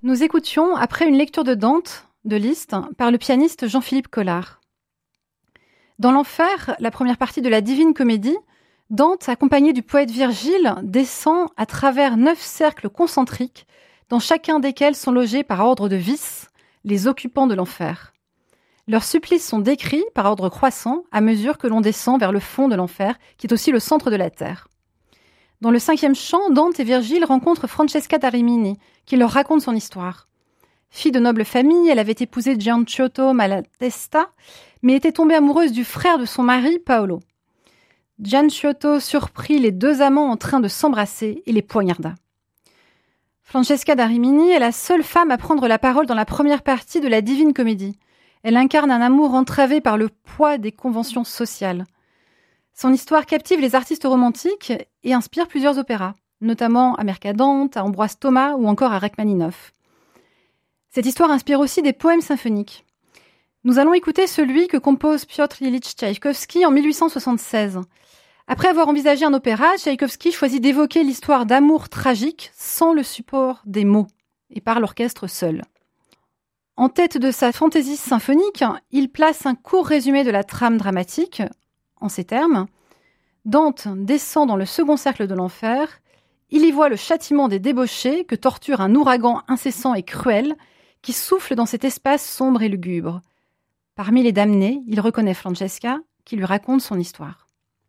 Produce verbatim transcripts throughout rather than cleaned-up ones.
Nous écoutions après une lecture de Dante, de Liszt, par le pianiste Jean-Philippe Collard. Dans l'Enfer, la première partie de la Divine Comédie, Dante, accompagné du poète Virgile, descend à travers neuf cercles concentriques, dans chacun desquels sont logés par ordre de vice les occupants de l'enfer. Leurs supplices sont décrits par ordre croissant à mesure que l'on descend vers le fond de l'enfer, qui est aussi le centre de la terre. Dans le cinquième chant, Dante et Virgile rencontrent Francesca da Rimini, qui leur raconte son histoire. Fille de noble famille, elle avait épousé Gianciotto Malatesta, mais était tombée amoureuse du frère de son mari, Paolo. Gianciotto surprit les deux amants en train de s'embrasser et les poignarda. Francesca da Rimini est la seule femme à prendre la parole dans la première partie de la Divine Comédie. Elle incarne un amour entravé par le poids des conventions sociales. Son histoire captive les artistes romantiques et inspire plusieurs opéras, notamment à Mercadante, à Ambroise Thomas ou encore à Rachmaninoff. Cette histoire inspire aussi des poèmes symphoniques. Nous allons écouter celui que compose Piotr Ilyich Tchaïkovski en mille huit cent soixante-seize. Après avoir envisagé un opéra, Tchaïkovski choisit d'évoquer l'histoire d'amour tragique sans le support des mots et par l'orchestre seul. En tête de sa fantaisie symphonique, il place un court résumé de la trame dramatique, en ces termes. Dante descend dans le second cercle de l'enfer, il y voit le châtiment des débauchés que torture un ouragan incessant et cruel qui souffle dans cet espace sombre et lugubre. Parmi les damnés, il reconnaît Francesca qui lui raconte son histoire.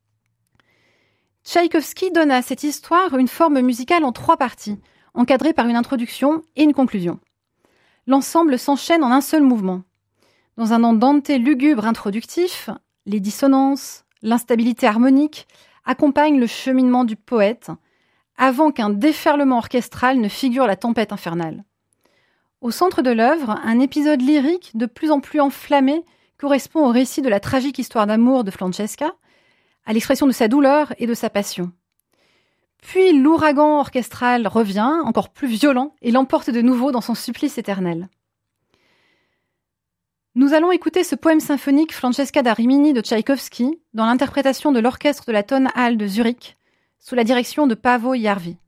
Tchaïkovski donne à cette histoire une forme musicale en trois parties, encadrée par une introduction et une conclusion. L'ensemble s'enchaîne en un seul mouvement. Dans un andante lugubre introductif, les dissonances, l'instabilité harmonique accompagnent le cheminement du poète avant qu'un déferlement orchestral ne figure la tempête infernale. Au centre de l'œuvre, un épisode lyrique de plus en plus enflammé correspond au récit de la tragique histoire d'amour de Francesca, à l'expression de sa douleur et de sa passion. Puis l'ouragan orchestral revient, encore plus violent, et l'emporte de nouveau dans son supplice éternel. Nous allons écouter ce poème symphonique Francesca da Rimini de Tchaïkovski dans l'interprétation de l'orchestre de la Tonhalle de Zurich, sous la direction de Paavo Järvi.